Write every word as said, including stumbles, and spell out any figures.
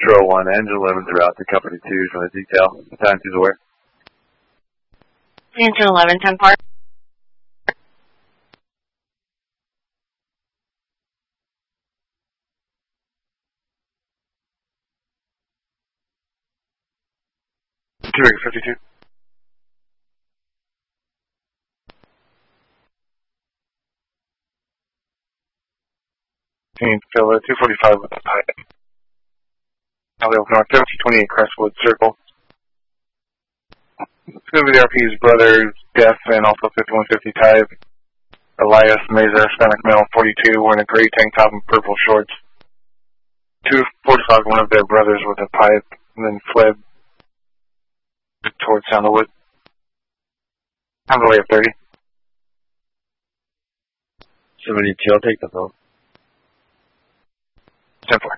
Patrol one, engine eleven's route to Company two from the detail. Time two's aware. Engine eleven, ten four. two Rigger fifty-two. Phil, two forty-five with a pipe. Alley Oak North, thirteen twenty-eight Crestwood Circle. It's going to be the R P's brother, Jeff, and also fifty-one fifty type. Elias Mesa, Hispanic male, forty-two, wearing a gray tank top and purple shorts. two forty-five, one of their brothers with a pipe, and then fled towards Sandalwood. On the way of thirty. Somebody chill, take the phone. ten four.